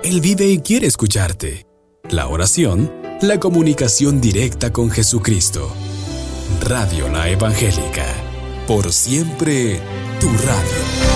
Él vive y quiere escucharte. La oración, la comunicación directa con Jesucristo. Radio La Evangélica. Por siempre, tu radio.